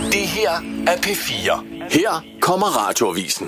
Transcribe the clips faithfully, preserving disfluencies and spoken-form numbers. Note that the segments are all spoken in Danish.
Det her er P fire. Her kommer Radioavisen.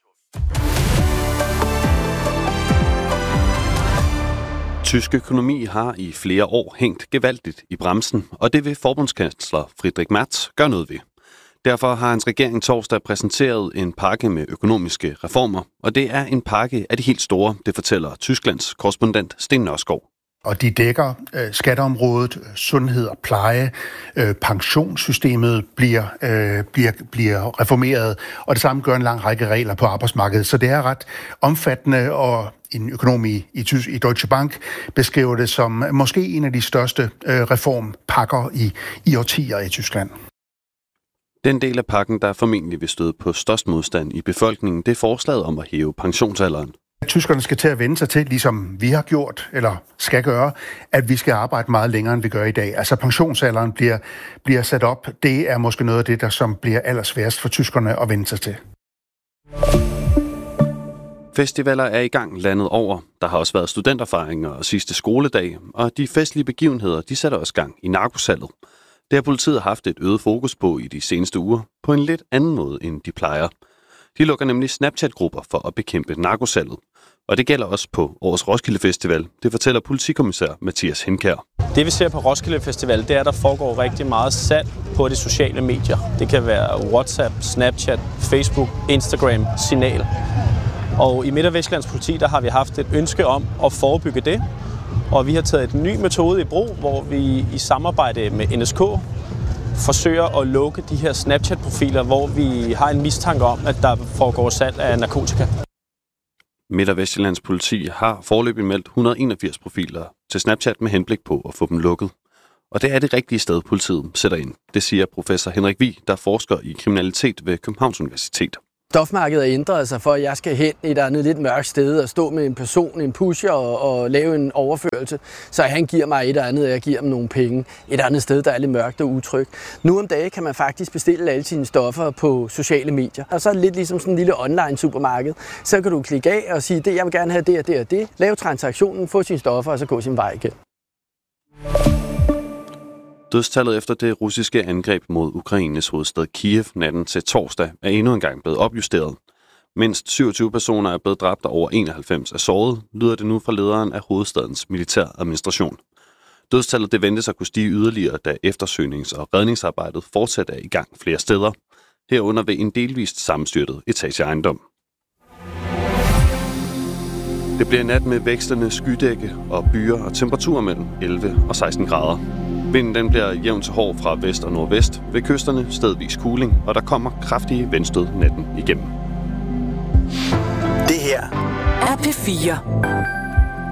Tysk økonomi har i flere år hængt gevaldigt i bremsen, og det vil forbundskansler Friedrich Merz gøre noget ved. Derfor har hans regering torsdag præsenteret en pakke med økonomiske reformer, og det er en pakke af de helt store, det fortæller Tysklands korrespondent Sten Nørskov. Og de dækker øh, skatteområdet, sundhed og pleje, øh, pensionssystemet bliver, øh, bliver, bliver reformeret, og det samme gør en lang række regler på arbejdsmarkedet. Så det er ret omfattende, og en økonom i, i, i Deutsche Bank beskriver det som måske en af de største øh, reformpakker i, i årtier i Tyskland. Den del af pakken, der formentlig vil støde på størst modstand i befolkningen, det er forslaget om at hæve pensionsalderen. Tyskerne skal til at vende sig til, ligesom vi har gjort, eller skal gøre, at vi skal arbejde meget længere, end vi gør i dag. Altså pensionsalderen bliver, bliver sat op. Det er måske noget af det, der som bliver allersværest for tyskerne at vende sig til. Festivaler er i gang landet over. Der har også været studenterfejringer og sidste skoledag, og de festlige begivenheder, de sætter også gang i narkosalget. Det har politiet haft et øget fokus på i de seneste uger, på en lidt anden måde, end de plejer. De lukker nemlig Snapchat-grupper for at bekæmpe narkosalget. Og det gælder også på årets Roskilde Festival. Det fortæller politikommissær Mathias Henkær. Det vi ser på Roskilde Festival, det er, at der foregår rigtig meget salg på de sociale medier. Det kan være WhatsApp, Snapchat, Facebook, Instagram, Signal. Og i Midt- og Vestjyllands politi, der har vi haft et ønske om at forebygge det. Og vi har taget en ny metode i brug, hvor vi i samarbejde med N S K forsøger at lukke de her Snapchat-profiler, hvor vi har en mistanke om, at der foregår salg af narkotika. Midt- og Vestjyllands politi har foreløbig meldt et hundrede og enogfirs profiler til Snapchat med henblik på at få dem lukket. Og det er det rigtige sted, politiet sætter ind. Det siger professor Henrik Vig, der forsker i kriminalitet ved Københavns Universitet. Stofmarkedet har ændret sig for, at jeg skal hen et andet lidt mørkt sted og stå med en person, en pusher og, og lave en overførelse. Så han giver mig et eller andet, og jeg giver ham nogle penge. Et andet sted, der er lidt mørkt og utrygt. Nu om dagen kan man faktisk bestille alle sine stoffer på sociale medier. Og så er det lidt ligesom sådan en lille online supermarked. Så kan du klikke af og sige, det jeg vil gerne have det og det og det. Lave transaktionen, få sine stoffer og så gå sin vej igen. Dødstallet efter det russiske angreb mod Ukraines hovedstad Kiev natten til torsdag er endnu engang blevet opjusteret. Mindst syvogtyve personer er blevet dræbt og over enoghalvfems er såret, lyder det nu fra lederen af hovedstadens militæradministration. Dødstallet det ventes at kunne stige yderligere, da eftersøgnings- og redningsarbejdet fortsat er i gang flere steder. Herunder ved en delvist sammenstyrtet etageejendom. Det bliver nat med vækstende skydække og byer og temperaturer mellem elleve og seksten grader. Vinden den bliver jævnt til hård fra vest og nordvest, ved kysterne stedvis kuling, og der kommer kraftige vindstød natten igennem. Det her er P fire.